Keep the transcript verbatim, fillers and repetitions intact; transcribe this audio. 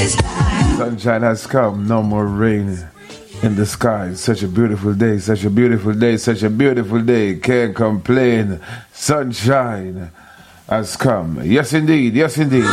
Sunshine has come, no more rain in the sky. Such a beautiful day, such a beautiful day, such a beautiful day. Can't complain. Sunshine has come. Yes, indeed, yes, indeed.